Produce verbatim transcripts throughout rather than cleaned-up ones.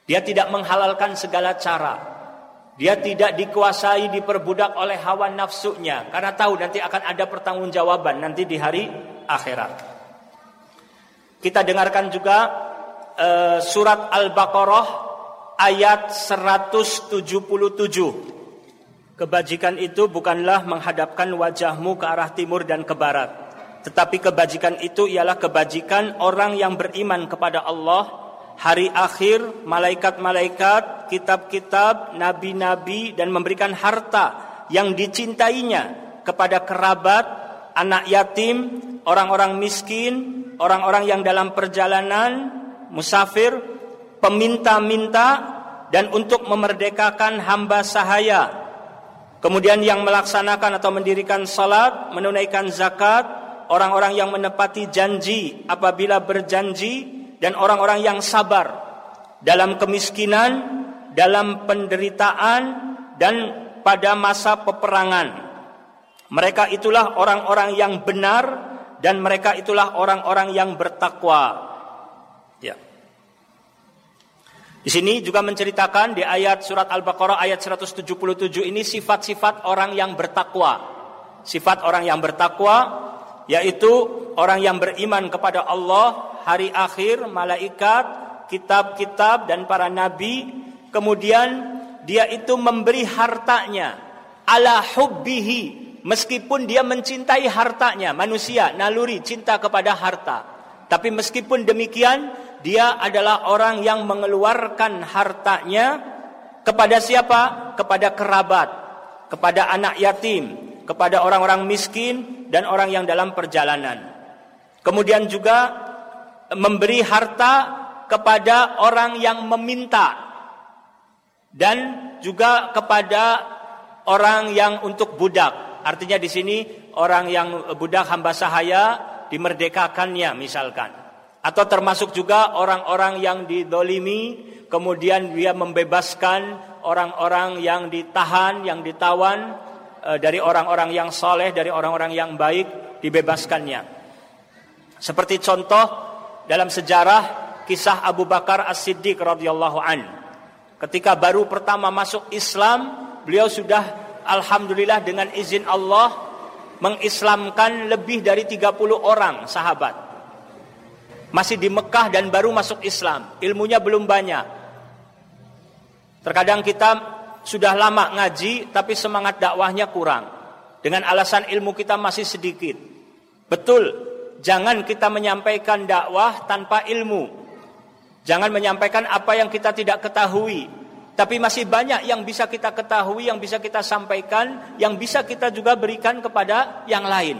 Dia tidak menghalalkan segala cara. Dia tidak dikuasai, diperbudak oleh hawa nafsunya, karena tahu nanti akan ada pertanggungjawaban nanti di hari akhirat. Kita dengarkan juga uh, surat Al-Baqarah ayat seratus tujuh puluh tujuh. Kebajikan itu bukanlah menghadapkan wajahmu ke arah timur dan ke barat, tetapi kebajikan itu ialah kebajikan orang yang beriman kepada Allah, hari akhir, malaikat-malaikat, kitab-kitab, nabi-nabi, dan memberikan harta yang dicintainya kepada kerabat, anak yatim, orang-orang miskin, orang-orang yang dalam perjalanan, musafir, peminta-minta, dan untuk memerdekakan hamba sahaya. Kemudian yang melaksanakan atau mendirikan salat, menunaikan zakat, orang-orang yang menepati janji apabila berjanji, dan orang-orang yang sabar dalam kemiskinan, dalam penderitaan, dan pada masa peperangan. Mereka itulah orang-orang yang benar, dan mereka itulah orang-orang yang bertakwa. Ya. Di sini juga menceritakan di ayat surat Al-Baqarah ayat seratus tujuh puluh tujuh ini sifat-sifat orang yang bertakwa. Sifat orang yang bertakwa yaitu orang yang beriman kepada Allah, hari akhir, malaikat, kitab-kitab, dan para nabi. Kemudian dia itu memberi hartanya ala hubbihi, meskipun dia mencintai hartanya. Manusia naluri cinta kepada harta, tapi meskipun demikian dia adalah orang yang mengeluarkan hartanya kepada siapa? Kepada kerabat, kepada anak yatim, kepada orang-orang miskin, dan orang yang dalam perjalanan. Kemudian juga memberi harta kepada orang yang meminta, dan juga kepada orang yang untuk budak. Artinya di sini orang yang budak, hamba sahaya, dimerdekakannya misalkan. Atau termasuk juga orang-orang yang didolimi, kemudian dia membebaskan orang-orang yang ditahan, yang ditawan, e, dari orang-orang yang soleh, dari orang-orang yang baik, dibebaskannya. Seperti contoh dalam sejarah kisah Abu Bakar As-Siddiq radhiyallahu an. Ketika baru pertama masuk Islam, beliau sudah alhamdulillah dengan izin Allah mengislamkan lebih dari tiga puluh orang sahabat. Masih di Mekah dan baru masuk Islam, ilmunya belum banyak. Terkadang kita sudah lama ngaji tapi semangat dakwahnya kurang, dengan alasan ilmu kita masih sedikit. Betul, jangan kita menyampaikan dakwah tanpa ilmu. Jangan menyampaikan apa yang kita tidak ketahui. Tapi masih banyak yang bisa kita ketahui, yang bisa kita sampaikan, yang bisa kita juga berikan kepada yang lain,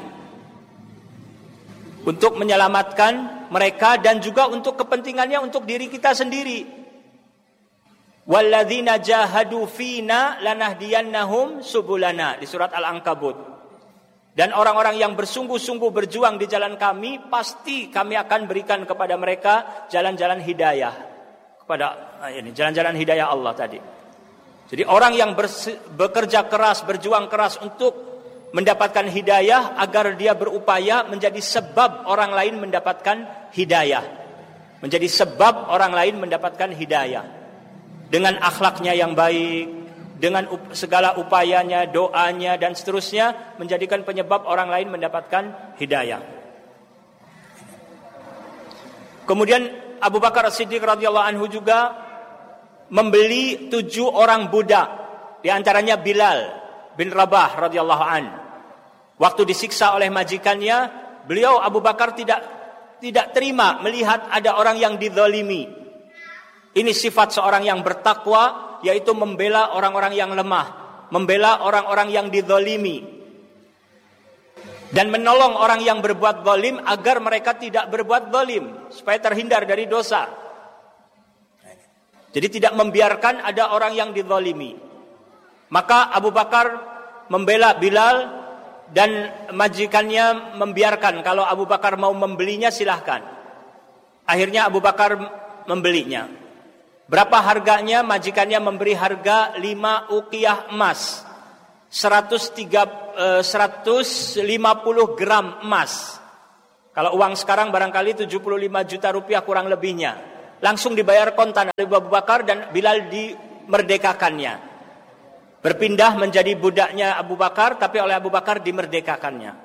untuk menyelamatkan mereka dan juga untuk kepentingannya untuk diri kita sendiri. Walladzina jahadu fina lanahdiyannahum subulana di surat Al-Ankabut. Dan orang-orang yang bersungguh-sungguh berjuang di jalan kami, pasti kami akan berikan kepada mereka jalan-jalan hidayah. Kepada ini jalan-jalan hidayah Allah tadi. Jadi orang yang berse, bekerja keras, berjuang keras untuk mendapatkan hidayah, agar dia berupaya menjadi sebab orang lain mendapatkan hidayah, menjadi sebab orang lain mendapatkan hidayah dengan akhlaknya yang baik, dengan up, segala upayanya, doanya, dan seterusnya, menjadikan penyebab orang lain mendapatkan hidayah. Kemudian Abu Bakar As-Siddiq radhiyallahu anhu juga membeli tujuh orang budak, di antaranya Bilal bin Rabah radhiyallahu anhu. Waktu disiksa oleh majikannya, beliau Abu Bakar tidak tidak terima melihat ada orang yang dizalimi. Ini sifat seorang yang bertakwa, yaitu membela orang-orang yang lemah, membela orang-orang yang dizalimi, dan menolong orang yang berbuat zalim agar mereka tidak berbuat zalim, supaya terhindar dari dosa. Jadi tidak membiarkan ada orang yang dizalimi. Maka Abu Bakar membela Bilal, dan majikannya membiarkan kalau Abu Bakar mau membelinya silahkan. Akhirnya Abu Bakar membelinya. Berapa harganya? Majikannya memberi harga lima uqiyah emas, seratus lima puluh gram emas. Kalau uang sekarang barangkali tujuh puluh lima juta rupiah kurang lebihnya. langsung dibayar kontan oleh Abu Bakar dan Bilal dimerdekakannya. Berpindah menjadi budaknya Abu Bakar, tapi oleh Abu Bakar dimerdekakannya.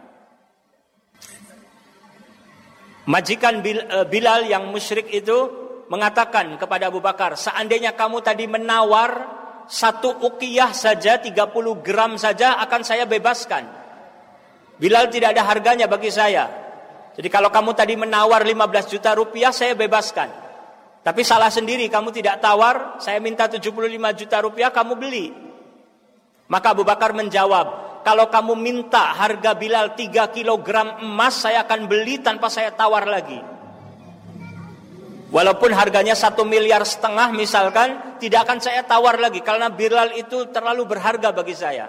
Majikan Bilal yang musyrik itu mengatakan kepada Abu Bakar, seandainya kamu tadi menawar satu uqiyah saja, tiga puluh gram saja, akan saya bebaskan. Bilal tidak ada harganya bagi saya. Jadi kalau kamu tadi menawar lima belas juta rupiah, saya bebaskan. Tapi salah sendiri, kamu tidak tawar, saya minta tujuh puluh lima juta rupiah, kamu beli. Maka Abu Bakar menjawab, kalau kamu minta harga Bilal tiga kilogram emas, saya akan beli tanpa saya tawar lagi. Walaupun harganya satu miliar setengah misalkan, tidak akan saya tawar lagi, karena Bilal itu terlalu berharga bagi saya.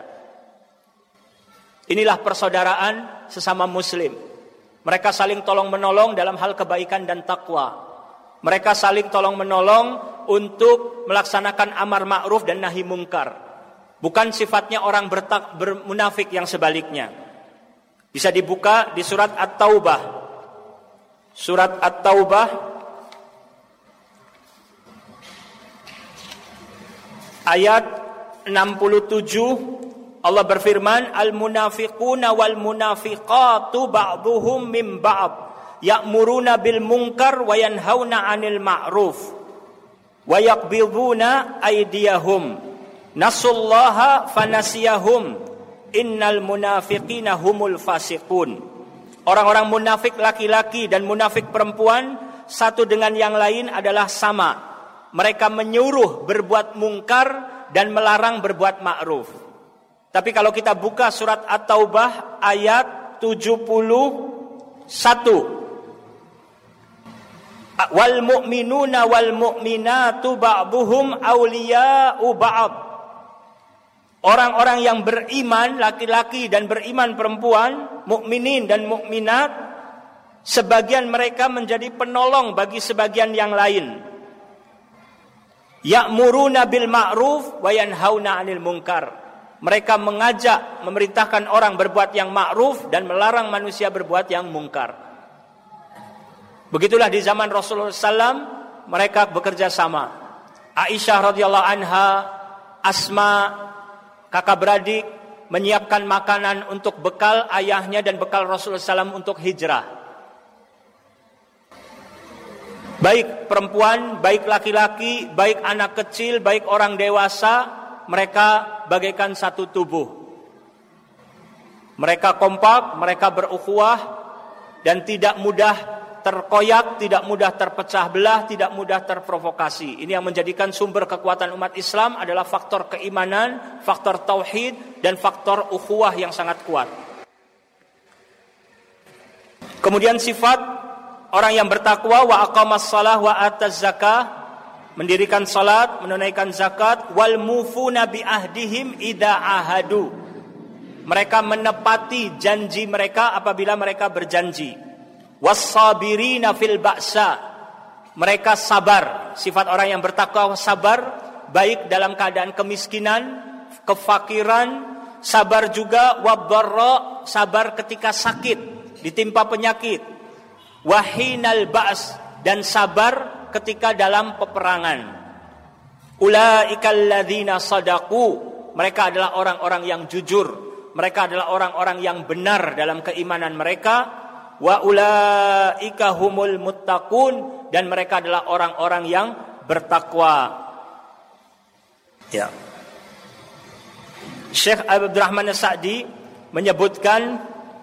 Inilah persaudaraan sesama muslim. Mereka saling tolong menolong dalam hal kebaikan dan takwa. Mereka saling tolong menolong untuk melaksanakan amar ma'ruf dan nahi mungkar. Bukan sifatnya orang bertak, bermunafik yang sebaliknya. Bisa dibuka di surat At-Taubah. Surat At-Taubah ayat enam puluh tujuh, Allah berfirman, al-munafiquna wal munafiqatu ba'duhum min ba'd ya'muruna bil munkar wa yanhauna 'anil ma'ruf wa yaqbiduna aydiyahum nasullaha fanasiyahum innal munafiqina humul fasiqun. Orang-orang munafik laki-laki dan munafik perempuan satu dengan yang lain adalah sama. Mereka menyuruh berbuat mungkar dan melarang berbuat ma'ruf. Tapi kalau kita buka surat At-Taubah ayat tujuh puluh satu. Wal mu'minuna wal mu'minatu ba'duhum awliya'u ba'd. Orang-orang yang beriman laki-laki dan beriman perempuan, mukminin dan mukminat, sebagian mereka menjadi penolong bagi sebagian yang lain. Ya'muruna bil ma'ruf wa yanhauna 'anil munkar. Mereka mengajak, memerintahkan orang berbuat yang ma'ruf dan melarang manusia berbuat yang mungkar. Begitulah di zaman Rasulullah sallallahu alaihi wasallam mereka bekerja sama. Aisyah radhiyallahu anha, Asma, kakak beradik, menyiapkan makanan untuk bekal ayahnya dan bekal Rasulullah sallallahu alaihi wasallam untuk hijrah. Baik perempuan, baik laki-laki, baik anak kecil, baik orang dewasa, mereka bagaikan satu tubuh. Mereka kompak, mereka berukhuwah dan tidak mudah terkoyak, tidak mudah terpecah belah, tidak mudah terprovokasi. Ini yang menjadikan sumber kekuatan umat Islam adalah faktor keimanan, faktor tauhid, dan faktor ukhuwah yang sangat kuat. Kemudian sifat orang yang bertakwa, wa aqamas shalah wa ataz zakah, mendirikan salat, menunaikan zakat, wal mufuna bi ahdihim idza ahadu. Mereka menepati janji mereka apabila mereka berjanji. Was-sabirina fil ba'sa. Mereka sabar. Sifat orang yang bertakwa sabar, baik dalam keadaan kemiskinan, kefakiran, sabar juga wad-dharra, sabar ketika sakit, ditimpa penyakit. Wahinal ba's, dan sabar ketika dalam peperangan. Ulaikal ladzina shadaqu, mereka adalah orang-orang yang jujur, mereka adalah orang-orang yang benar dalam keimanan mereka. Wa ulaika humul muttaqun, dan mereka adalah orang-orang yang bertakwa. Ya. Syekh Abdurrahman As-Sa'di menyebutkan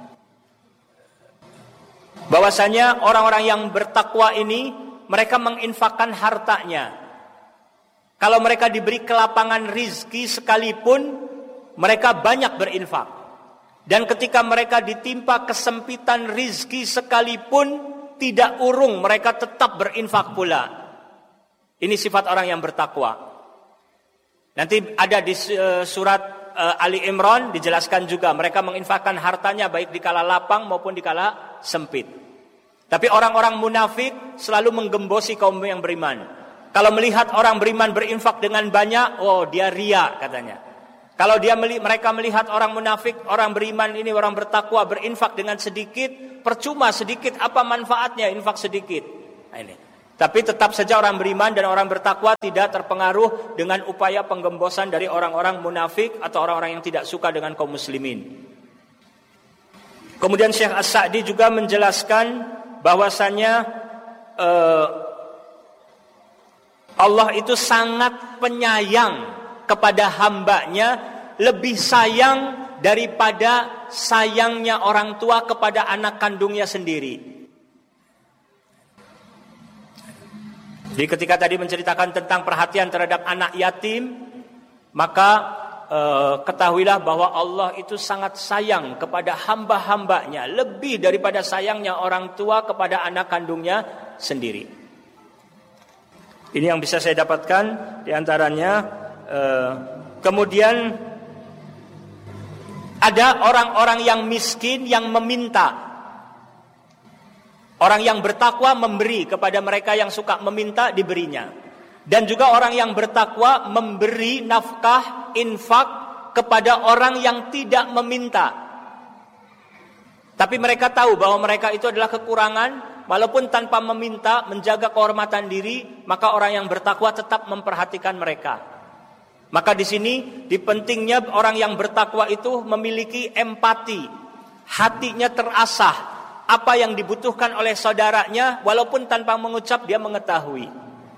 bahwasanya orang-orang yang bertakwa ini mereka menginfakkan hartanya. Kalau mereka diberi kelapangan rizki sekalipun, mereka banyak berinfak. Dan ketika mereka ditimpa kesempitan rizki sekalipun, tidak urung, mereka tetap berinfak pula. Ini sifat orang yang bertakwa. Nanti ada di surat Ali Imran dijelaskan juga, mereka menginfakkan hartanya baik di kala lapang maupun di kala sempit. Tapi orang-orang munafik selalu menggembosi kaum yang beriman. Kalau melihat orang beriman berinfak dengan banyak, oh dia ria katanya. Kalau dia mereka melihat orang munafik, orang beriman ini, orang bertakwa berinfak dengan sedikit, percuma sedikit, apa manfaatnya infak sedikit? Nah, ini. Tapi tetap saja orang beriman dan orang bertakwa tidak terpengaruh dengan upaya penggembosan dari orang-orang munafik atau orang-orang yang tidak suka dengan kaum muslimin. Kemudian Syekh As-Sa'di juga menjelaskan bahwasannya eh, Allah itu sangat penyayang kepada hambanya, lebih sayang daripada sayangnya orang tua kepada anak kandungnya sendiri. Jadi ketika tadi menceritakan tentang perhatian terhadap anak yatim, maka eh, ketahuilah bahwa Allah itu sangat sayang kepada hamba-hambanya, lebih daripada sayangnya orang tua kepada anak kandungnya sendiri. Ini yang bisa saya dapatkan diantaranya. Eh, kemudian ada orang-orang yang miskin yang meminta. Orang yang bertakwa memberi kepada mereka yang suka meminta, diberinya. Dan juga orang yang bertakwa memberi nafkah, infak kepada orang yang tidak meminta. Tapi mereka tahu bahwa mereka itu adalah kekurangan, walaupun tanpa meminta, menjaga kehormatan diri, maka orang yang bertakwa tetap memperhatikan mereka. Maka di sini dipentingnya orang yang bertakwa itu memiliki empati, hatinya terasah. Apa yang dibutuhkan oleh saudaranya, walaupun tanpa mengucap dia mengetahui.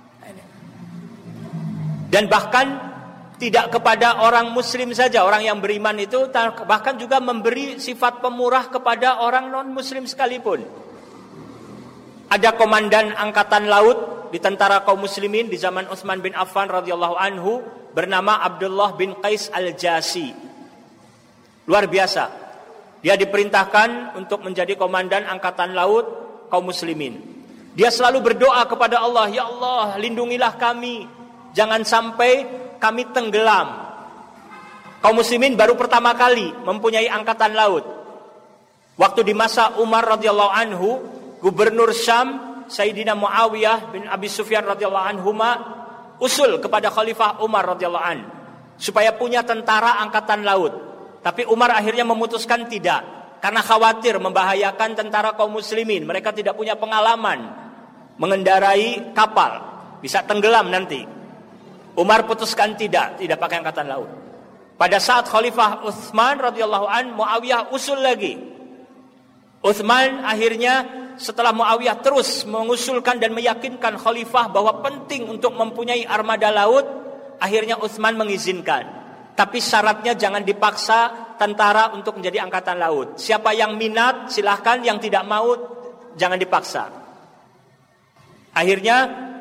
Dan bahkan tidak kepada orang muslim saja, orang yang beriman itu bahkan juga memberi sifat pemurah kepada orang non muslim sekalipun. Ada komandan angkatan laut di tentara kaum muslimin di zaman Utsman bin Affan radhiyallahu anhu bernama Abdullah bin Qais Al-Jasi. Luar biasa. Dia diperintahkan untuk menjadi komandan angkatan laut kaum muslimin. Dia selalu berdoa kepada Allah, ya Allah, lindungilah kami, jangan sampai kami tenggelam. Kaum muslimin baru pertama kali mempunyai angkatan laut. Waktu di masa Umar radhiyallahu anhu, gubernur Syam Sayyidina Muawiyah bin Abi Sufyan radhiyallahu anhuma usul kepada Khalifah Umar radhiyallahu an supaya punya tentara angkatan laut. Tapi Umar akhirnya memutuskan tidak, karena khawatir membahayakan tentara kaum muslimin. Mereka tidak punya pengalaman mengendarai kapal, bisa tenggelam nanti. Umar putuskan tidak, tidak pakai angkatan laut. Pada saat Khalifah Utsman radhiyallahu an, Muawiyah usul lagi. Utsman akhirnya setelah Muawiyah terus mengusulkan dan meyakinkan Khalifah bahwa penting untuk mempunyai armada laut, akhirnya Utsman mengizinkan. Tapi syaratnya jangan dipaksa tentara untuk menjadi angkatan laut. Siapa yang minat silahkan, yang tidak mau jangan dipaksa. Akhirnya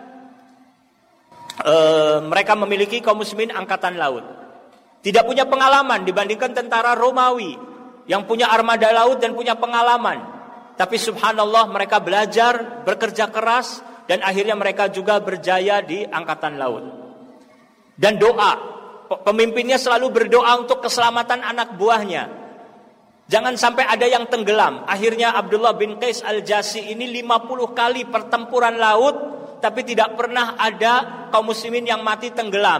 e, mereka memiliki kaum muslimin angkatan laut. Tidak punya pengalaman dibandingkan tentara Romawi yang punya armada laut dan punya pengalaman. Tapi subhanallah mereka belajar, bekerja keras, dan akhirnya mereka juga berjaya di angkatan laut. Dan doa, pemimpinnya selalu berdoa untuk keselamatan anak buahnya. Jangan sampai ada yang tenggelam. Akhirnya Abdullah bin Qais Al-Jasi ini lima puluh kali pertempuran laut, tapi tidak pernah ada kaum muslimin yang mati tenggelam.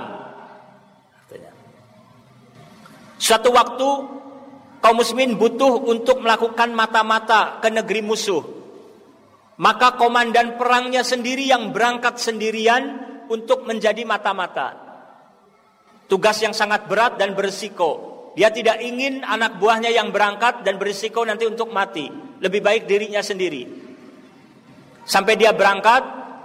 Suatu waktu kaum muslimin butuh untuk melakukan mata-mata ke negeri musuh. Maka komandan perangnya sendiri yang berangkat sendirian untuk menjadi mata-mata. Tugas yang sangat berat dan berisiko. Dia tidak ingin anak buahnya yang berangkat dan berisiko nanti untuk mati. Lebih baik dirinya sendiri. Sampai dia berangkat,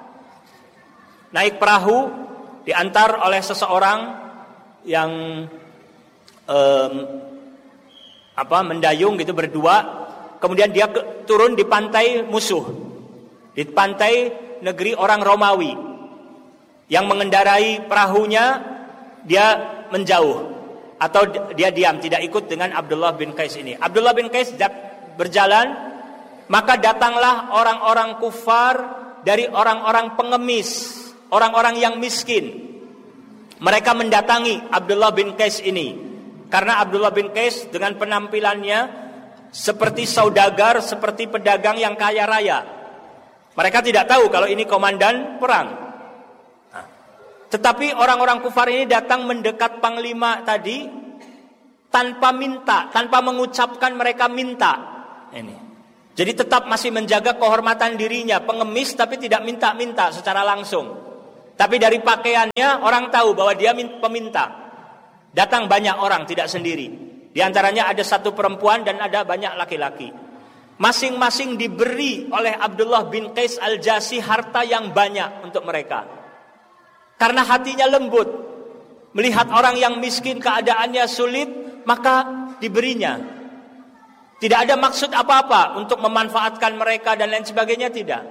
naik perahu, diantar oleh seseorang yang um, apa mendayung gitu berdua. Kemudian dia ke, turun di pantai musuh, di pantai negeri orang Romawi. Yang mengendarai perahunya dia menjauh atau dia diam, tidak ikut dengan Abdullah bin Qais ini. Abdullah bin Qais berjalan, maka datanglah orang-orang kufar dari orang-orang pengemis, orang-orang yang miskin. Mereka mendatangi Abdullah bin Qais ini karena Abdullah bin Qais dengan penampilannya seperti saudagar, seperti pedagang yang kaya raya. Mereka tidak tahu kalau ini komandan perang. Tetapi orang-orang kufar ini datang mendekat panglima tadi tanpa minta, tanpa mengucapkan mereka minta. Ini. Jadi tetap masih menjaga kehormatan dirinya, pengemis tapi tidak minta-minta secara langsung. Tapi dari pakaiannya orang tahu bahwa dia peminta. Datang banyak orang, tidak sendiri. Di antaranya ada satu perempuan dan ada banyak laki-laki. Masing-masing diberi oleh Abdullah bin Qais Al-Jasi harta yang banyak untuk mereka. Karena hatinya lembut. Melihat orang yang miskin keadaannya sulit, maka diberinya. Tidak ada maksud apa-apa untuk memanfaatkan mereka dan lain sebagainya, tidak.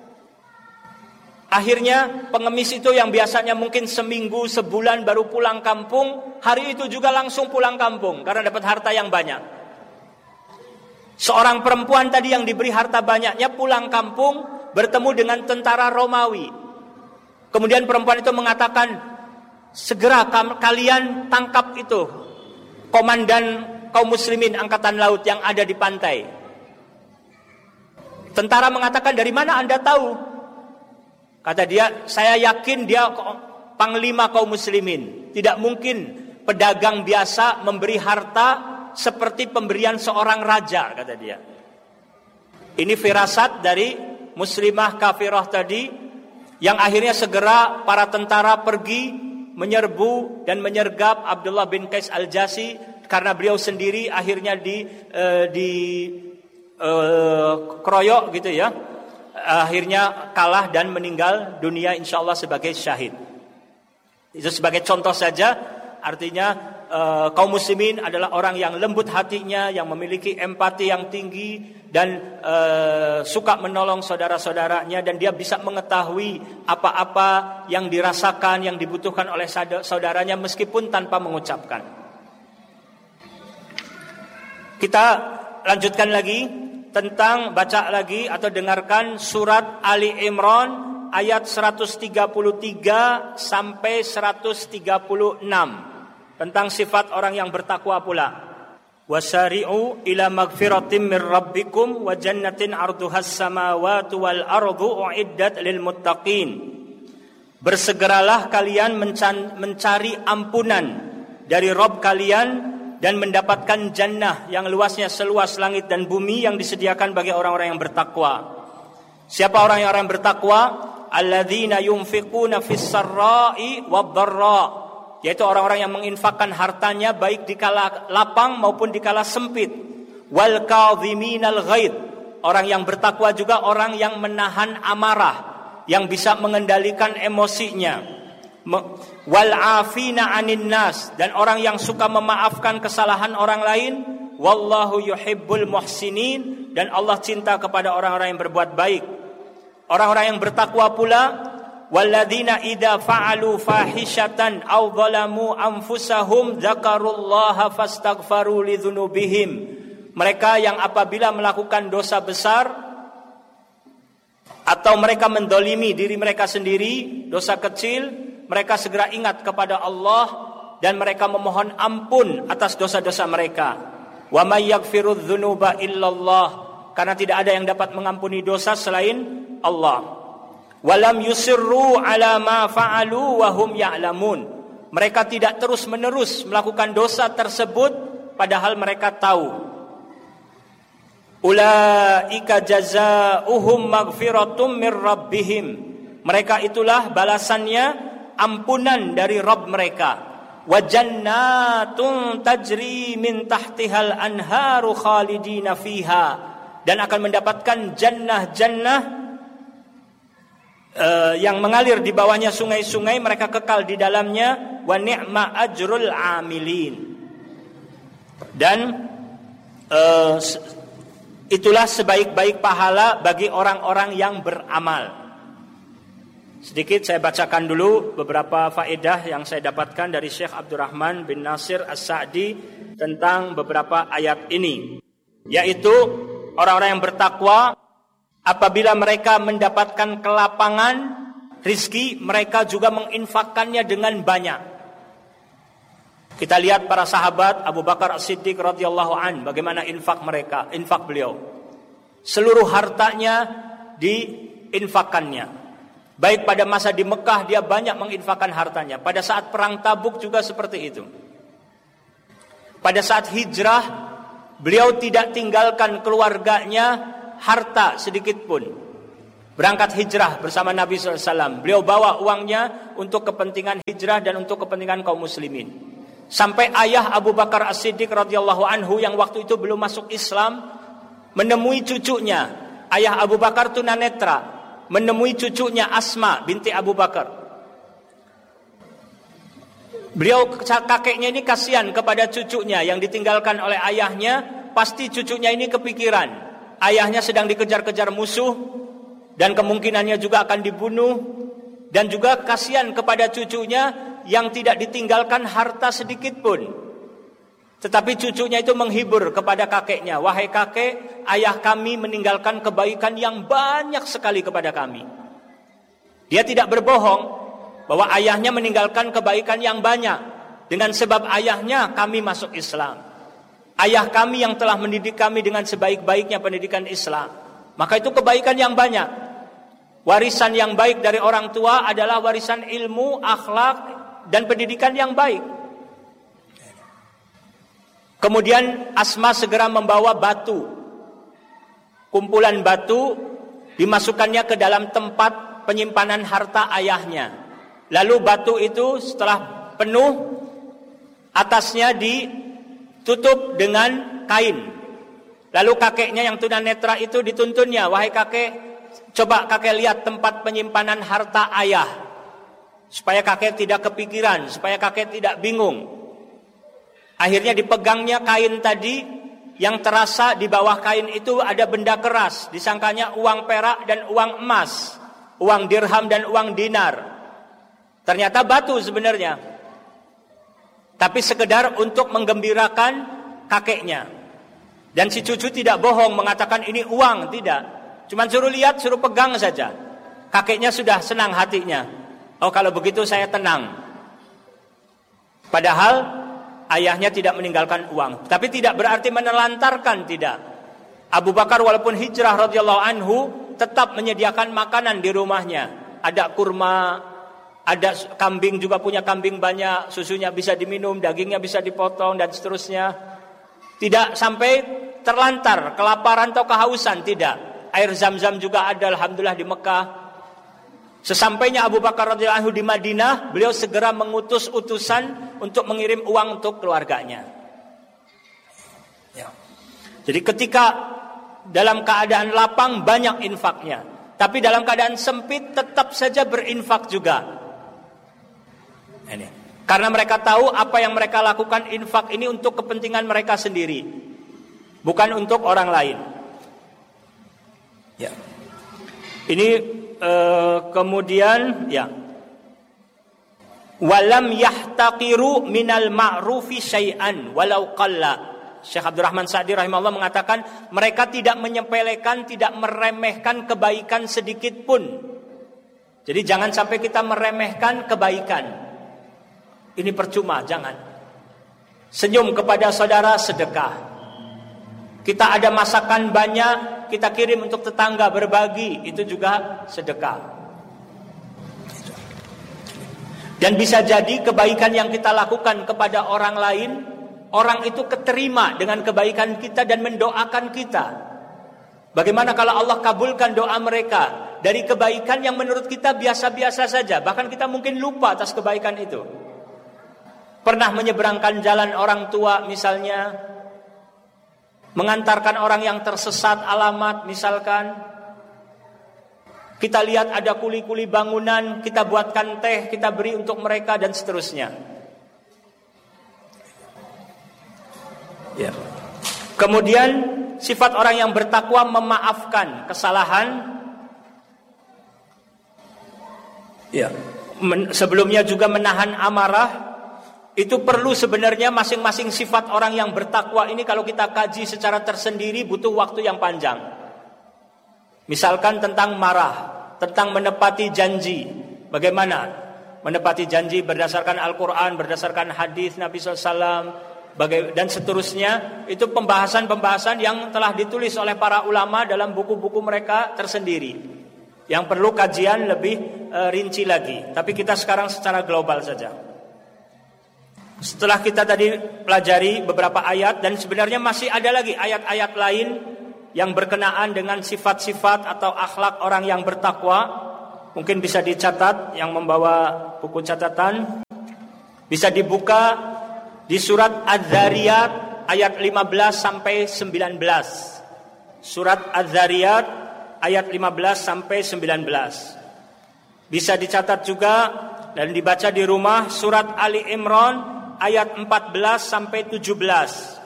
Akhirnya pengemis itu yang biasanya mungkin seminggu, sebulan baru pulang kampung, hari itu juga langsung pulang kampung karena dapat harta yang banyak. Seorang perempuan tadi yang diberi harta banyaknya pulang kampung bertemu dengan tentara Romawi. Kemudian perempuan itu mengatakan, segera kalian tangkap itu komandan kaum muslimin angkatan laut yang ada di pantai. Tentara mengatakan, dari mana Anda tahu? Kata dia, saya yakin dia panglima kaum muslimin. Tidak mungkin pedagang biasa memberi harta seperti pemberian seorang raja, kata dia. Ini firasat dari muslimah kafirah tadi, yang akhirnya segera para tentara pergi menyerbu dan menyergap Abdullah bin Qais Al-Jasi, karena beliau sendiri akhirnya di uh, di uh, kroyok gitu ya. Akhirnya kalah dan meninggal dunia insyaallah sebagai syahid. Itu sebagai contoh saja, artinya uh, kaum muslimin adalah orang yang lembut hatinya, yang memiliki empati yang tinggi dan uh, suka menolong saudara-saudaranya, dan dia bisa mengetahui apa-apa yang dirasakan, yang dibutuhkan oleh saudaranya meskipun tanpa mengucapkan. Kita lanjutkan lagi tentang, baca lagi atau dengarkan surat Ali Imran ayat seratus tiga puluh tiga sampai seratus tiga puluh enam tentang sifat orang yang bertakwa pula. Wasari'u ila magfiratin min rabbikum wa jannatin 'arduhas samawati wal ardu u'iddat lil muttaqin. Bersegeralah kalian mencari ampunan dari Rabb kalian dan mendapatkan jannah yang luasnya seluas langit dan bumi yang disediakan bagi orang-orang yang bertakwa. Siapa orang yang orang bertakwa? Alladzina yunfiquna fis sarra'i wad-dharra, yaitu orang-orang yang menginfakkan hartanya baik di kala lapang maupun di kala sempit. Wal kadhiminal ghaid, orang yang bertakwa juga orang yang menahan amarah, yang bisa mengendalikan emosinya. Wal afina 'anin nas, dan orang yang suka memaafkan kesalahan orang lain. Wallahu yuhibbul muhsinin, dan Allah cinta kepada orang-orang yang berbuat baik. Orang-orang yang bertakwa pula, walladzina idza fa'alu fahishatan aw zalamu anfusahum dzakarullaha fastaghfaru lidzunubihim. Mereka yang apabila melakukan dosa besar atau mereka mendolimi diri mereka sendiri, dosa kecil, mereka segera ingat kepada Allah dan mereka memohon ampun atas dosa-dosa mereka. Wa may yaghfirudz dzunuba illallah, karena tidak ada yang dapat mengampuni dosa selain Allah. Walam yusirru ala ma fa'alu wa hum ya'lamun, mereka tidak terus-menerus melakukan dosa tersebut padahal mereka tahu. Ulaika jazaohum maghfiratum mir rabbihim, mereka itulah balasannya ampunan dari Rabb mereka. Wa jannatun tajri min tahtihal anharu khalidina fiha, dan akan mendapatkan jannah-jannah uh, yang mengalir di bawahnya sungai-sungai, mereka kekal di dalamnya. Wa ni'ma ajrul amilin, dan uh, itulah sebaik-baik pahala bagi orang-orang yang beramal. Sedikit saya bacakan dulu beberapa faedah yang saya dapatkan dari Syekh Abdurrahman bin Nasir As-Sa'di tentang beberapa ayat ini. Yaitu orang-orang yang bertakwa, apabila mereka mendapatkan kelapangan rizki, mereka juga menginfakkannya dengan banyak. Kita lihat para sahabat Abu Bakar As-Siddiq radhiyallahu an, bagaimana infak mereka, infak beliau. Seluruh hartanya diinfakkannya. Baik pada masa di Mekah dia banyak menginfakkan hartanya. Pada saat perang Tabuk juga seperti itu. Pada saat hijrah beliau tidak tinggalkan keluarganya harta sedikit pun. Berangkat hijrah bersama Nabi shallallahu alaihi wasallam. Beliau bawa uangnya untuk kepentingan hijrah dan untuk kepentingan kaum muslimin. Sampai ayah Abu Bakar As-Siddiq radhiyallahu anhu yang waktu itu belum masuk Islam menemui cucunya. Ayah Abu Bakar tunanetra, menemui cucunya Asma binti Abu Bakar. Beliau kakeknya ini kasihan kepada cucunya yang ditinggalkan oleh ayahnya. Pasti cucunya ini kepikiran ayahnya sedang dikejar-kejar musuh dan kemungkinannya juga akan dibunuh, dan juga kasihan kepada cucunya yang tidak ditinggalkan harta sedikit pun. Tetapi cucunya itu menghibur kepada kakeknya, wahai kakek, ayah kami meninggalkan kebaikan yang banyak sekali kepada kami. Dia tidak berbohong bahwa ayahnya meninggalkan kebaikan yang banyak. Dengan sebab ayahnya kami masuk Islam. Ayah kami yang telah mendidik kami dengan sebaik-baiknya pendidikan Islam. Maka itu kebaikan yang banyak. Warisan yang baik dari orang tua adalah warisan ilmu, akhlak, dan pendidikan yang baik. Kemudian Asma segera membawa batu. Kumpulan batu dimasukkannya ke dalam tempat penyimpanan harta ayahnya. Lalu batu itu setelah penuh, atasnya ditutup dengan kain. Lalu kakeknya yang tunanetra itu dituntunnya, wahai kakek, coba kakek lihat tempat penyimpanan harta ayah, supaya kakek tidak kepikiran, supaya kakek tidak bingung. Akhirnya dipegangnya kain tadi, yang terasa di bawah kain itu ada benda keras, disangkanya uang perak dan uang emas, uang dirham dan uang dinar. Ternyata batu sebenarnya, tapi sekedar untuk menggembirakan kakeknya. Dan si cucu tidak bohong mengatakan ini uang, tidak. Cuma suruh lihat, suruh pegang saja. Kakeknya sudah senang hatinya. Oh, kalau begitu saya tenang. Padahal ayahnya tidak meninggalkan uang. Tapi tidak berarti menelantarkan, tidak. Abu Bakar walaupun hijrah radhiyallahu anhu tetap menyediakan makanan di rumahnya. Ada kurma, ada kambing, juga punya kambing banyak, susunya bisa diminum, dagingnya bisa dipotong dan seterusnya. Tidak sampai terlantar, kelaparan atau kehausan, tidak. Air Zam-Zam juga ada alhamdulillah di Mekah. Sesampainya Abu Bakar radhiyallahu anhu di Madinah, beliau segera mengutus utusan untuk mengirim uang untuk keluarganya. Ya. Jadi ketika dalam keadaan lapang banyak infaknya, tapi dalam keadaan sempit tetap saja berinfak juga. Ini. Karena mereka tahu apa yang mereka lakukan infak ini untuk kepentingan mereka sendiri, bukan untuk orang lain. Ya. Ini uh, kemudian ya. Walam yahtaqiru minal ma'rufi syai'an walau qalla. Syekh Abdurrahman Sa'di rahimahullah mengatakan mereka tidak menyepelekan, tidak meremehkan kebaikan sedikit pun. Jadi jangan sampai kita meremehkan kebaikan. Ini percuma, jangan. Senyum kepada saudara sedekah. Kita ada masakan banyak, kita kirim untuk tetangga berbagi, itu juga sedekah. Dan bisa jadi kebaikan yang kita lakukan kepada orang lain, orang itu keterima dengan kebaikan kita dan mendoakan kita. Bagaimana kalau Allah kabulkan doa mereka dari kebaikan yang menurut kita biasa-biasa saja, bahkan kita mungkin lupa atas kebaikan itu. Pernah menyeberangkan jalan orang tua misalnya, mengantarkan orang yang tersesat alamat misalkan. Kita lihat ada kuli-kuli bangunan, kita buatkan teh, kita beri untuk mereka dan seterusnya. Ya. Kemudian sifat orang yang bertakwa memaafkan kesalahan. Ya. Men- sebelumnya juga menahan amarah. Itu perlu sebenarnya masing-masing sifat orang yang bertakwa ini kalau kita kaji secara tersendiri butuh waktu yang panjang. Misalkan tentang marah, tentang menepati janji. Bagaimana menepati janji berdasarkan Al-Quran, berdasarkan hadis Nabi shallallahu alaihi wasallam, dan seterusnya. Itu pembahasan-pembahasan yang telah ditulis oleh para ulama dalam buku-buku mereka tersendiri, yang perlu kajian lebih e, rinci lagi. Tapi kita sekarang secara global saja. Setelah kita tadi pelajari beberapa ayat, dan sebenarnya masih ada lagi ayat-ayat lain yang berkenaan dengan sifat-sifat atau akhlak orang yang bertakwa. Mungkin bisa dicatat, yang membawa buku catatan bisa dibuka di surat Az-Zariyat ayat lima belas sampai sembilan belas. Surat Az-Zariyat ayat lima belas sampai sembilan belas. Bisa dicatat juga dan dibaca di rumah surat Ali Imran ayat empat belas sampai tujuh belas.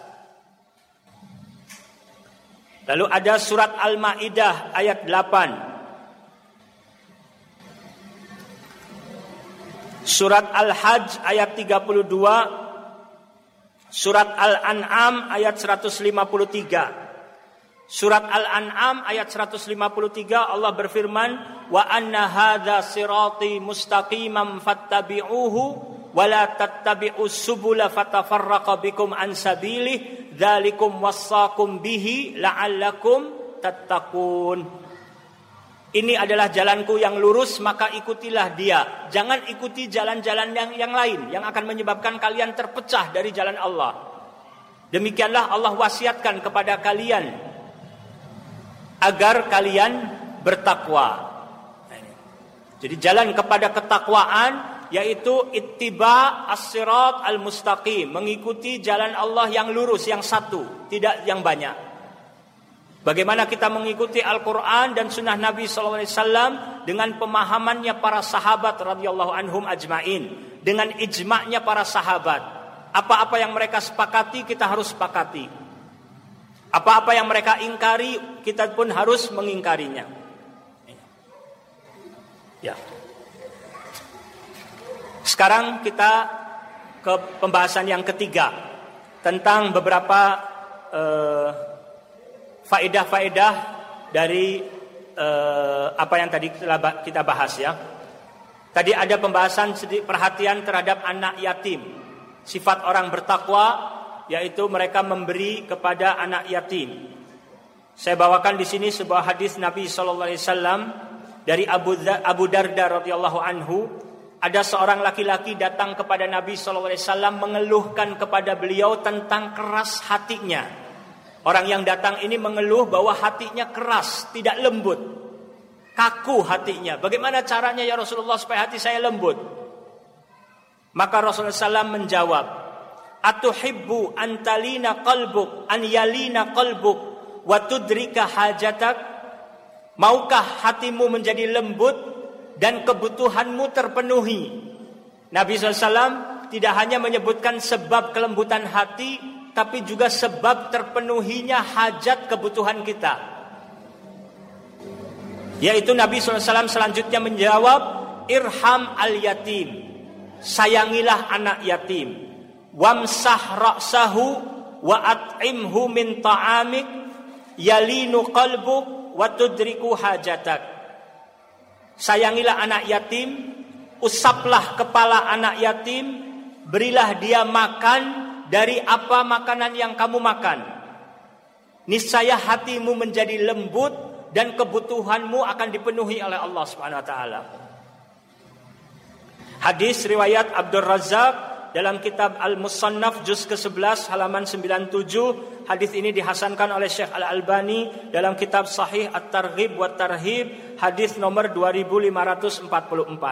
Lalu ada surat Al-Maidah ayat delapan. Surat Al-Hajj ayat tiga puluh dua. Surat Al-An'am ayat seratus lima puluh tiga. Surat Al-An'am ayat seratus lima puluh tiga Allah berfirman, "Wa anna hadza sirati mustaqiman fattabi'uhu wa la tattabi'us subula fatafarraqa bikum an sabilihi dzalikum wassaqum bihi la'allakum tattaqun." Ini adalah jalanku yang lurus, maka ikutilah dia. Jangan ikuti jalan-jalan yang yang lain yang akan menyebabkan kalian terpecah dari jalan Allah. Demikianlah Allah wasiatkan kepada kalian agar kalian bertakwa. Jadi jalan kepada ketakwaan yaitu ittiba as-sirat al-mustaqim, mengikuti jalan Allah yang lurus, yang satu, tidak yang banyak. Bagaimana kita mengikuti Al-Quran dan Sunnah Nabi shallallahu alaihi wasallam dengan pemahamannya para sahabat radhiyallahu anhum ajmain, dengan ijma'nya para sahabat. Apa-apa yang mereka sepakati kita harus sepakati. Apa-apa yang mereka ingkari kita pun harus mengingkarinya. Ya. Sekarang kita ke pembahasan yang ketiga tentang beberapa eh, faedah-faedah dari eh, apa yang tadi kita bahas ya. Tadi ada pembahasan perhatian terhadap anak yatim. Sifat orang bertakwa yaitu mereka memberi kepada anak yatim. Saya bawakan di sini sebuah hadis Nabi sallallahu alaihi wasallam dari Abu Abu Darda radhiyallahu anhu. Ada seorang laki-laki datang kepada Nabi sallallahu alaihi wasallam mengeluhkan kepada beliau tentang keras hatinya. Orang yang datang ini mengeluh bahwa hatinya keras, tidak lembut, kaku hatinya. Bagaimana caranya ya Rasulullah supaya hati saya lembut? Maka Rasulullah sallallahu alaihi wasallam menjawab, "Atuhibbu antalina qalbuk an yalina qalbuk wa tudrika hajatak?" Maukah hatimu menjadi lembut dan kebutuhanmu terpenuhi? Nabi sallallahu alaihi wasallam tidak hanya menyebutkan sebab kelembutan hati, tapi juga sebab terpenuhinya hajat kebutuhan kita. Yaitu Nabi sallallahu alaihi wasallam selanjutnya menjawab, "Irham al-yatim." Sayangilah anak yatim. "Wamsah ra'sahu wa at'imhu min ta'amik yalinu qalbuk wa tudriku hajatak." Sayangilah anak yatim, usaplah kepala anak yatim, berilah dia makan dari apa makanan yang kamu makan. Niscaya hatimu menjadi lembut dan kebutuhanmu akan dipenuhi oleh Allah Subhanahu wa taala. Hadis riwayat Abdul Razzaq dalam kitab Al-Musannaf juz ke sebelas halaman sembilan puluh tujuh. Hadis ini dihasankan oleh Syekh Al-Albani dalam kitab Sahih At-Targhib wa Tarhib hadis nomor dua ribu lima ratus empat puluh empat.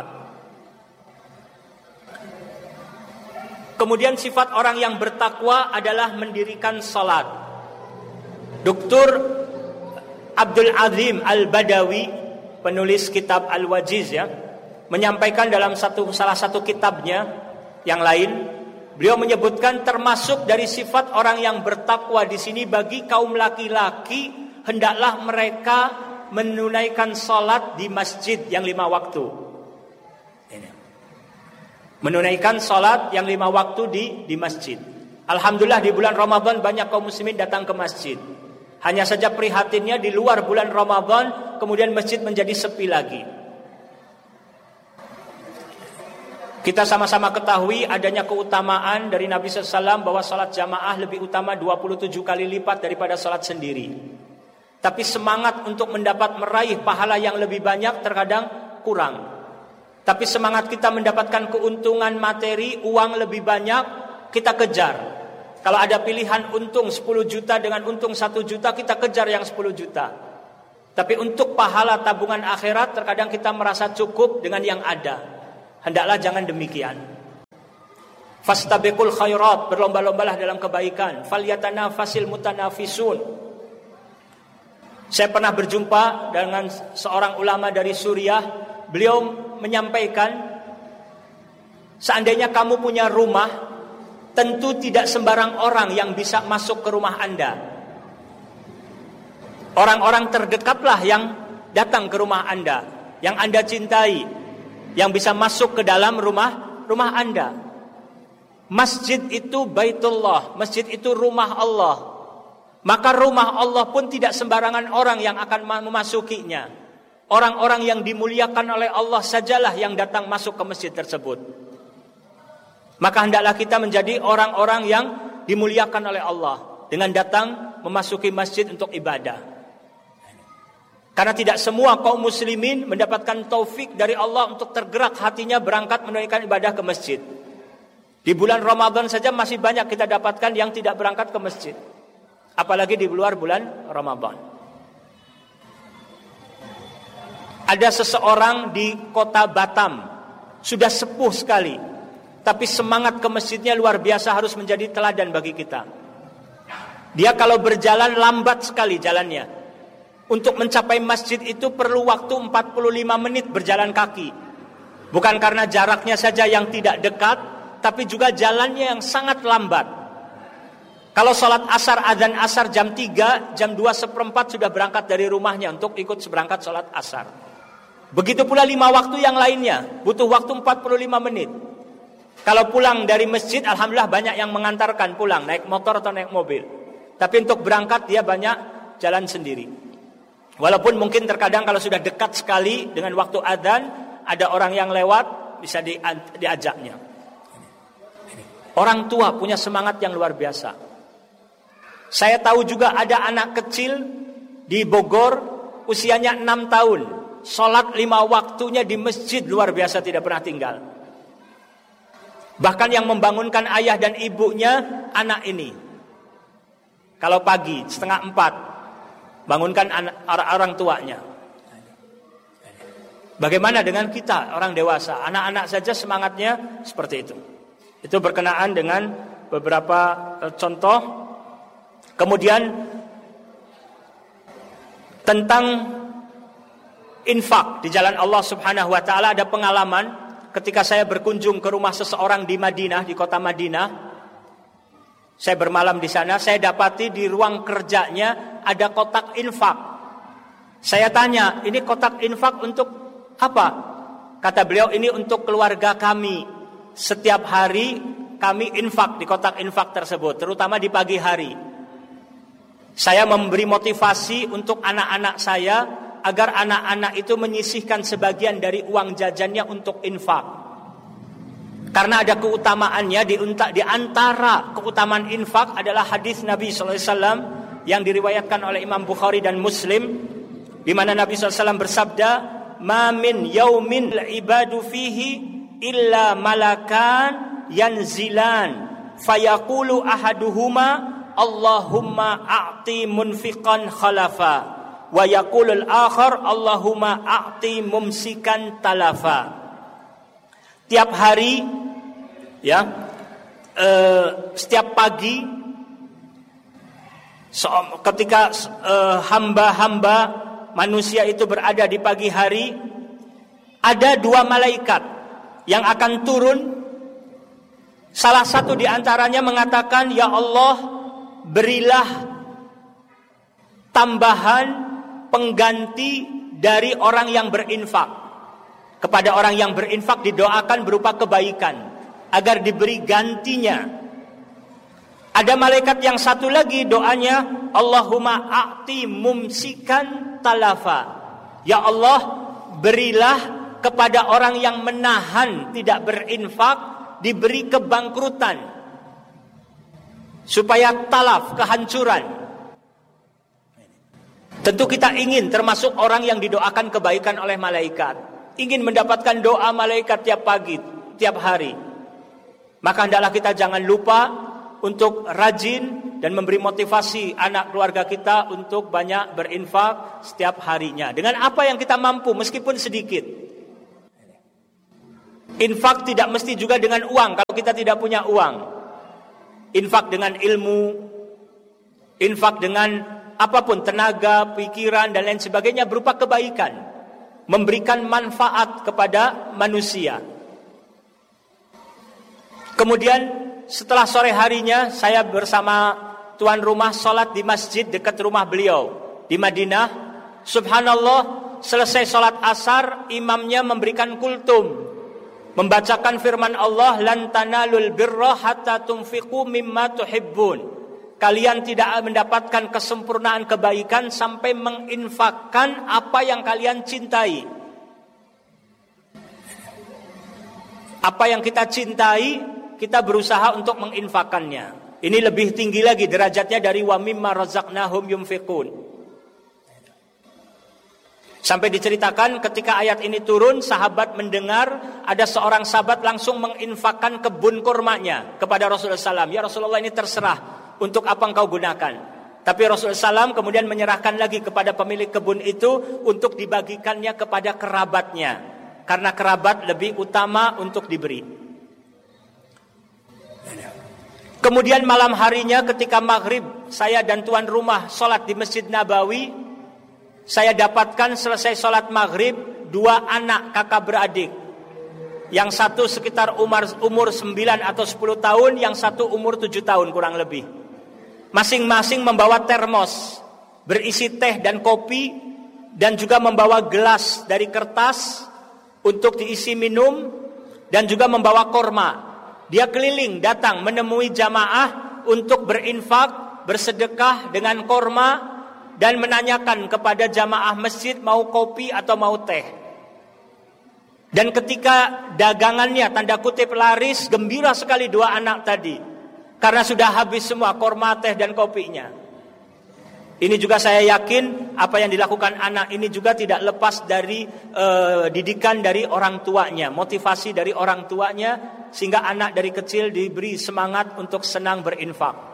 Kemudian sifat orang yang bertakwa adalah mendirikan salat. Doktor Abdul Azim Al-Badawi, penulis kitab Al-Wajiz ya, menyampaikan dalam satu salah satu kitabnya yang lain, beliau menyebutkan termasuk dari sifat orang yang bertakwa di sini bagi kaum laki-laki, hendaklah mereka menunaikan salat di masjid yang lima waktu. Menunaikan salat yang lima waktu di di masjid. Alhamdulillah di bulan Ramadan banyak kaum muslimin datang ke masjid. Hanya saja prihatinnya di luar bulan Ramadan kemudian masjid menjadi sepi lagi. Kita sama-sama ketahui adanya keutamaan dari Nabi sallallahu alaihi wasallam bahwa salat jamaah lebih utama dua puluh tujuh kali lipat daripada salat sendiri. Tapi semangat untuk mendapat meraih pahala yang lebih banyak terkadang kurang. Tapi semangat kita mendapatkan keuntungan materi, uang lebih banyak, kita kejar. Kalau ada pilihan untung sepuluh juta dengan untung satu juta, kita kejar yang sepuluh juta. Tapi untuk pahala tabungan akhirat, terkadang kita merasa cukup dengan yang ada. Hendaklah jangan demikian. Fastabiqul khairat, berlomba-lombalah dalam kebaikan. Falyatanafasil mutanafisun. Saya pernah berjumpa dengan seorang ulama dari Suriah. Beliau menyampaikan, seandainya kamu punya rumah, tentu tidak sembarang orang yang bisa masuk ke rumah Anda. Orang-orang terdekatlah yang datang ke rumah Anda, yang Anda cintai, yang bisa masuk ke dalam rumah rumah Anda. Masjid itu Baitullah, masjid itu rumah Allah. Maka rumah Allah pun tidak sembarangan orang yang akan memasukinya. Orang-orang yang dimuliakan oleh Allah sajalah yang datang masuk ke masjid tersebut. Maka hendaklah kita menjadi orang-orang yang dimuliakan oleh Allah dengan datang memasuki masjid untuk ibadah. Karena tidak semua kaum muslimin mendapatkan taufik dari Allah untuk tergerak hatinya berangkat menunaikan ibadah ke masjid. Di bulan Ramadan saja masih banyak kita dapatkan yang tidak berangkat ke masjid. Apalagi di luar bulan Ramadan. Ada seseorang di kota Batam, sudah sepuh sekali, tapi semangat ke masjidnya luar biasa, harus menjadi teladan bagi kita. Dia kalau berjalan lambat sekali jalannya. Untuk mencapai masjid itu perlu waktu empat puluh lima menit berjalan kaki. Bukan karena jaraknya saja yang tidak dekat, tapi juga jalannya yang sangat lambat. Kalau sholat asar, adzan asar jam tiga, jam dua seperempat sudah berangkat dari rumahnya untuk ikut berangkat sholat asar. Begitu pula lima waktu yang lainnya, butuh waktu empat puluh lima menit. Kalau pulang dari masjid, alhamdulillah banyak yang mengantarkan pulang, naik motor atau naik mobil. Tapi untuk berangkat dia banyak jalan sendiri. Walaupun mungkin terkadang kalau sudah dekat sekali dengan waktu adzan, ada orang yang lewat, bisa di, diajaknya. Orang tua punya semangat yang luar biasa. Saya tahu juga ada anak kecil di Bogor, usianya enam tahun. Sholat lima waktunya di masjid luar biasa, tidak pernah tinggal. Bahkan yang membangunkan ayah dan ibunya anak ini. Kalau pagi setengah empat, bangunkan anak, orang tuanya. Bagaimana dengan kita orang dewasa? Anak-anak saja semangatnya seperti itu. Itu berkenaan dengan beberapa contoh. Kemudian tentang infak di jalan Allah Subhanahu wa taala, ada pengalaman ketika saya berkunjung ke rumah seseorang di Madinah, di kota Madinah. Saya bermalam di sana, saya dapati di ruang kerjanya ada kotak infak. Saya tanya, ini kotak infak untuk apa? Kata beliau, ini untuk keluarga kami. Setiap hari kami infak di kotak infak tersebut, terutama di pagi hari. Saya memberi motivasi untuk anak-anak saya agar anak-anak itu menyisihkan sebagian dari uang jajannya untuk infak. Karena ada keutamaannya, di antara keutamaan infak adalah hadis Nabi shallallahu alaihi wasallam yang diriwayatkan oleh Imam Bukhari dan Muslim, di mana Nabi shallallahu alaihi wasallam bersabda, "Ma min yaumin ibadu fihi illa malakan yanzilan, fayaqulu ahaduhuma Allahumma a'ti munfiqan khalafa, wa yaqulul akhar Allahumma a'ti mumsikan talafa." Tiap hari, ya, eh, setiap pagi, so, ketika eh, hamba-hamba manusia itu berada di pagi hari, ada dua malaikat yang akan turun. Salah satu di antaranya mengatakan, "Ya Allah, berilah tambahan pengganti dari orang yang berinfak." Kepada orang yang berinfak didoakan berupa kebaikan agar diberi gantinya. Ada malaikat yang satu lagi doanya, Allahumma a'ti mumsikan talafa. Ya Allah, berilah kepada orang yang menahan tidak berinfak diberi kebangkrutan, supaya talaf, kehancuran. Tentu kita ingin termasuk orang yang didoakan kebaikan oleh malaikat, ingin mendapatkan doa malaikat tiap pagi, tiap hari. Maka hendaklah kita jangan lupa untuk rajin dan memberi motivasi anak keluarga kita untuk banyak berinfak setiap harinya dengan apa yang kita mampu meskipun sedikit. Infak tidak mesti juga dengan uang kalau kita tidak punya uang. Infak dengan ilmu, infak dengan apapun, tenaga, pikiran dan lain sebagainya berupa kebaikan, memberikan manfaat kepada manusia. Kemudian setelah sore harinya saya bersama tuan rumah sholat di masjid dekat rumah beliau di Madinah. Subhanallah, selesai sholat asar imamnya memberikan kultum, membacakan firman Allah, lan tanalul birra hatta tunfiqu mimma tuhibbun. Kalian tidak mendapatkan kesempurnaan kebaikan sampai menginfakkan apa yang kalian cintai. Apa yang kita cintai, kita berusaha untuk menginfakkannya. Ini lebih tinggi lagi derajatnya dari wa mimma razaqnahum yunfiqun. Sampai diceritakan ketika ayat ini turun, sahabat mendengar ada seorang sahabat langsung menginfakkan kebun kurmanya kepada Rasulullah shallallahu alaihi wasallam. Ya Rasulullah, ini terserah untuk apa engkau gunakan. Tapi Rasulullah shallallahu alaihi wasallam kemudian menyerahkan lagi kepada pemilik kebun itu untuk dibagikannya kepada kerabatnya. Karena kerabat lebih utama untuk diberi. Kemudian malam harinya ketika maghrib, saya dan tuan rumah sholat di Masjid Nabawi. Saya dapatkan selesai sholat maghrib dua anak kakak beradik. Yang satu sekitar umur, umur sembilan atau sepuluh tahun, yang satu umur tujuh tahun kurang lebih. Masing-masing membawa termos berisi teh dan kopi, dan juga membawa gelas dari kertas untuk diisi minum, dan juga membawa korma. Dia keliling datang menemui jamaah untuk berinfak, bersedekah dengan korma, dan menanyakan kepada jamaah masjid mau kopi atau mau teh. Dan ketika dagangannya tanda kutip laris, gembira sekali dua anak tadi karena sudah habis semua korma, teh dan kopinya. Ini juga saya yakin apa yang dilakukan anak ini juga tidak lepas dari uh, didikan dari orang tuanya, motivasi dari orang tuanya, sehingga anak dari kecil diberi semangat untuk senang berinfak.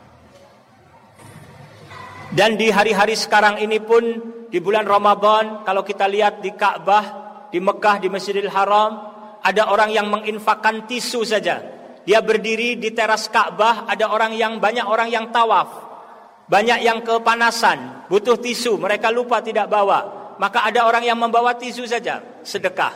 Dan di hari-hari sekarang ini pun di bulan Ramadan, kalau kita lihat di Ka'bah, di Mekah, di Masjidil Haram, ada orang yang menginfakkan tisu saja. Dia berdiri di teras Ka'bah, ada orang yang banyak orang yang tawaf, banyak yang kepanasan, butuh tisu, mereka lupa tidak bawa. Maka ada orang yang membawa tisu saja, sedekah.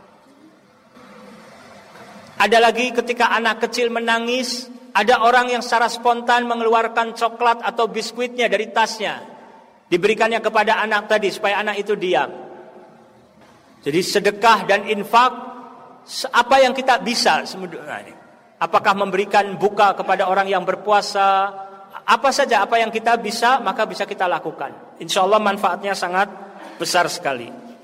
Ada lagi ketika anak kecil menangis, ada orang yang secara spontan mengeluarkan coklat atau biskuitnya dari tasnya, diberikannya kepada anak tadi supaya anak itu diam. Jadi sedekah dan infak, apa yang kita bisa, apakah memberikan buka kepada orang yang berpuasa, apa saja apa yang kita bisa, maka bisa kita lakukan. Insya Allah manfaatnya sangat besar sekali.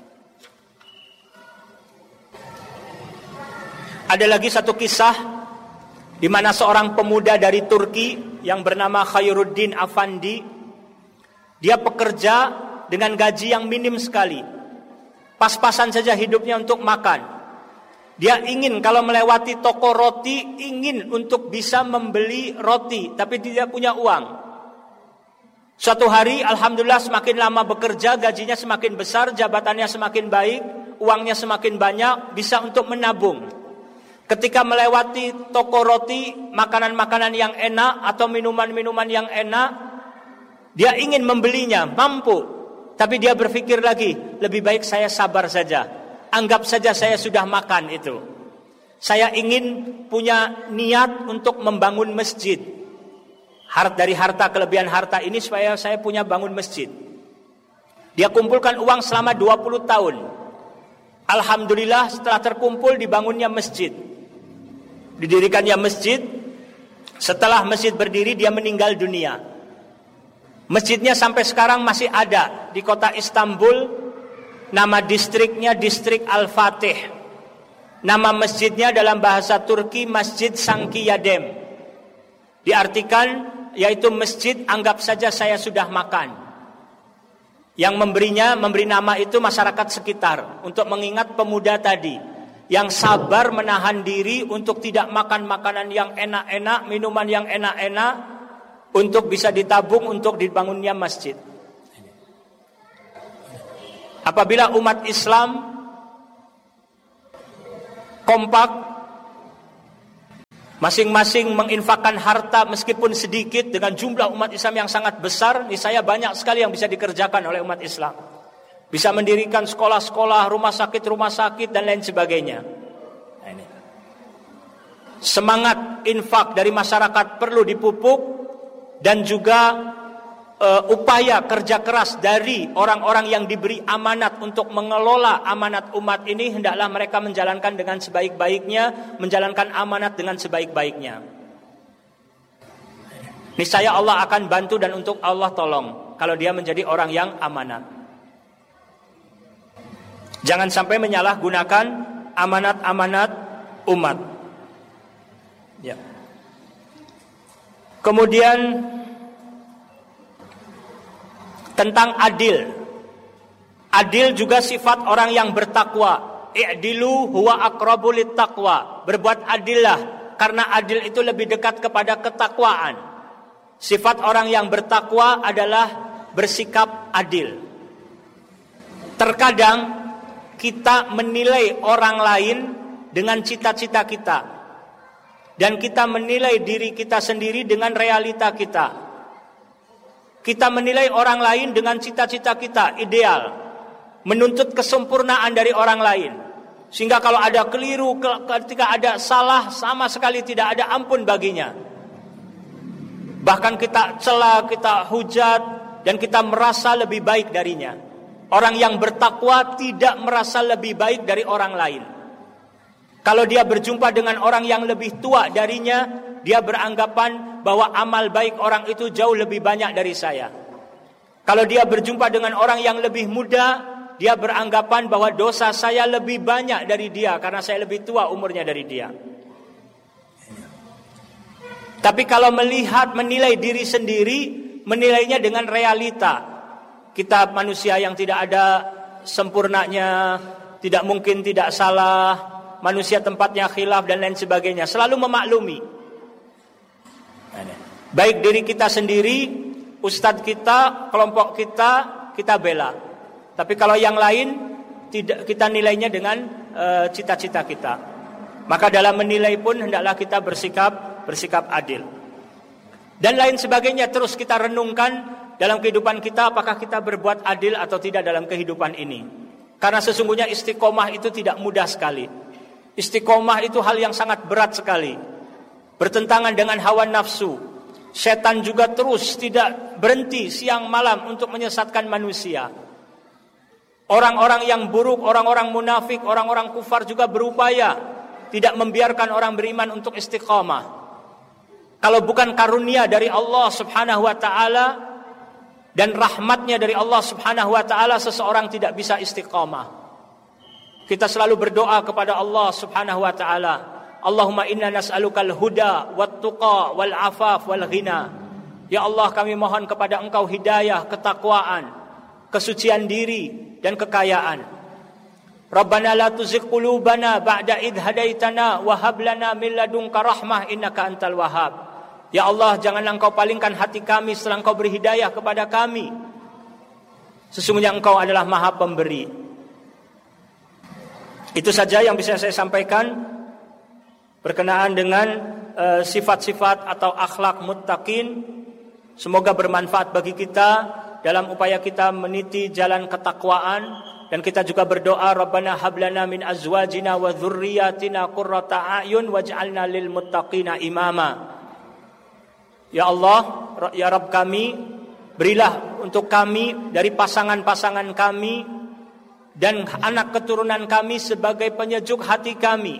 Ada lagi satu kisah di mana seorang pemuda dari Turki yang bernama Khairuddin Afandi, dia pekerja dengan gaji yang minim sekali, pas-pasan saja hidupnya untuk makan. Dia ingin kalau melewati toko roti, ingin untuk bisa membeli roti, tapi tidak punya uang. Suatu hari, alhamdulillah semakin lama bekerja, gajinya semakin besar, jabatannya semakin baik, uangnya semakin banyak, bisa untuk menabung. Ketika melewati toko roti, makanan-makanan yang enak atau minuman-minuman yang enak, dia ingin membelinya, mampu. Tapi dia berpikir lagi, lebih baik saya sabar saja. Anggap saja saya sudah makan itu. Saya ingin punya niat untuk membangun masjid. Dari harta, kelebihan harta ini supaya saya punya bangun masjid. Dia kumpulkan uang selama dua puluh tahun. Alhamdulillah setelah terkumpul dibangunnya masjid. Didirikannya masjid. Setelah masjid berdiri dia meninggal dunia. Masjidnya sampai sekarang masih ada di kota Istanbul. Nama distriknya distrik Al-Fatih. Nama masjidnya dalam bahasa Turki Masjid Sankiyadem. Diartikan yaitu masjid anggap saja saya sudah makan. Yang memberinya, memberi nama itu masyarakat sekitar untuk mengingat pemuda tadi yang sabar menahan diri untuk tidak makan makanan yang enak-enak, minuman yang enak-enak, untuk bisa ditabung untuk dibangunnya masjid. Apabila umat Islam kompak, masing-masing menginfakkan harta meskipun sedikit dengan jumlah umat Islam yang sangat besar, niscaya banyak sekali yang bisa dikerjakan oleh umat Islam. Bisa mendirikan sekolah-sekolah, rumah sakit-rumah sakit dan lain sebagainya. Nah, ini. Semangat infak dari masyarakat perlu dipupuk, dan juga uh, upaya kerja keras dari orang-orang yang diberi amanat untuk mengelola amanat umat ini, hendaklah mereka menjalankan dengan sebaik-baiknya, menjalankan amanat dengan sebaik-baiknya. Niscaya Allah akan bantu dan untuk Allah tolong kalau dia menjadi orang yang amanat. Jangan sampai menyalahgunakan amanat-amanat umat. Ya. Kemudian tentang adil. Adil juga sifat orang yang bertakwa. I'dilu huwa aqrabu littaqwa. Berbuat adillah, karena adil itu lebih dekat kepada ketakwaan. Sifat orang yang bertakwa adalah bersikap adil. Terkadang kita menilai orang lain dengan cita-cita kita, dan kita menilai diri kita sendiri dengan realita kita. Kita menilai orang lain dengan cita-cita kita ideal, menuntut kesempurnaan dari orang lain, sehingga kalau ada keliru, ketika ada salah, sama sekali tidak ada ampun baginya. Bahkan kita cela, kita hujat, dan kita merasa lebih baik darinya. Orang yang bertakwa tidak merasa lebih baik dari orang lain. Kalau dia berjumpa dengan orang yang lebih tua darinya, dia beranggapan bahwa amal baik orang itu jauh lebih banyak dari saya. Kalau dia berjumpa dengan orang yang lebih muda, dia beranggapan bahwa dosa saya lebih banyak dari dia karena saya lebih tua umurnya dari dia. Tapi kalau melihat, menilai diri sendiri, menilainya dengan realita. Kita manusia yang tidak ada sempurnanya, tidak mungkin tidak salah, manusia tempatnya khilaf dan lain sebagainya. Selalu memaklumi. Baik diri kita sendiri, ustadz kita, kelompok kita, kita bela. Tapi kalau yang lain, tidak, kita nilainya dengan uh, cita-cita kita. Maka dalam menilai pun hendaklah kita bersikap bersikap adil. Dan lain sebagainya terus kita renungkan dalam kehidupan kita, apakah kita berbuat adil atau tidak dalam kehidupan ini. Karena sesungguhnya istiqomah itu tidak mudah sekali. Istiqomah itu hal yang sangat berat sekali. Bertentangan dengan hawa nafsu. Setan juga terus tidak berhenti siang malam untuk menyesatkan manusia. Orang-orang yang buruk, orang-orang munafik, orang-orang kufar juga berupaya tidak membiarkan orang beriman untuk istiqomah. Kalau bukan karunia dari Allah Subhanahu wa taala dan rahmatnya dari Allah Subhanahu wa taala, seseorang tidak bisa istiqamah. Kita selalu berdoa kepada Allah Subhanahu wa taala, Allahumma inna nas'alukal huda wat tuqa wal afaf wal ghina. Ya Allah, kami mohon kepada Engkau hidayah, ketakwaan, kesucian diri dan kekayaan. Rabbana la tuzigh qulubana ba'da idh hadaitana wa hab lana min ladunka rahmah innaka antal wahhab. Ya Allah, janganlah Engkau palingkan hati kami setelah Engkau beri hidayah kepada kami. Sesungguhnya Engkau adalah Maha Pemberi. Itu saja yang bisa saya sampaikan berkenaan dengan uh, sifat-sifat atau akhlak muttaqin. Semoga bermanfaat bagi kita dalam upaya kita meniti jalan ketakwaan, dan kita juga berdoa, Rabbana hab lana min azwajina wa dzurriyyatina qurrata a'yun waj'alna lil muttaqina imama. Ya Allah, ya Rabb kami, berilah untuk kami dari pasangan-pasangan kami dan anak keturunan kami sebagai penyejuk hati kami,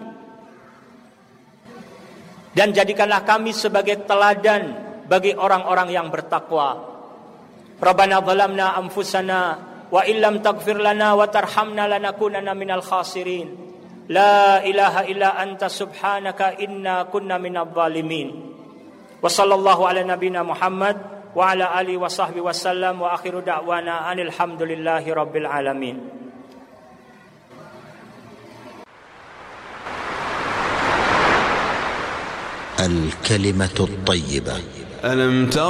dan jadikanlah kami sebagai teladan bagi orang-orang yang bertakwa. Rabbana zalamna anfusana wa illam taghfir lana wa tarhamna lanakunanna minal khasirin. La ilaha illa anta subhanaka inna kunna minadh dhalimin. Wa sallallahu ala nabiyyina Muhammad wa ala alihi wa sahbihi wasallam wa akhiru da'wana anil hamdulillahi rabbil alamin. الكلمة الطيبة. ألم تر